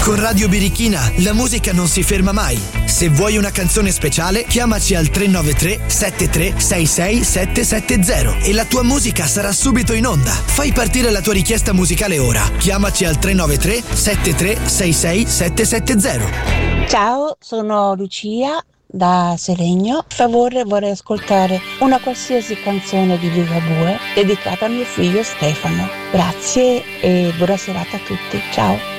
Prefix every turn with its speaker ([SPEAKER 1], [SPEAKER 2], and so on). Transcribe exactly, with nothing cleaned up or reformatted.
[SPEAKER 1] Con Radio Birichina la musica non si ferma mai. Se vuoi una canzone speciale, chiamaci al tre nove tre sette tre sei sei sette sette zero e la tua musica sarà subito in onda. Fai partire la tua richiesta musicale ora. Chiamaci al tre nove tre sette tre sei sei sette sette zero.
[SPEAKER 2] Ciao, sono Lucia da Seregno. Per favore vorrei ascoltare una qualsiasi canzone di Ligabue dedicata a mio figlio Stefano. Grazie e buona serata a tutti. Ciao.